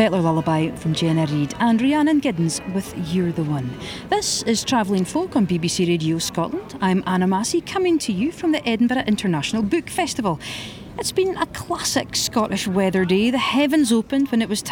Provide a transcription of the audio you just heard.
Fetler Lullaby from Jenna Reid and Rhiannon Giddens with You're the One. This is Travelling Folk on BBC Radio Scotland. I'm Anna Massey, coming to you from the Edinburgh International Book Festival. It's been a classic Scottish weather day. The heavens opened when it was time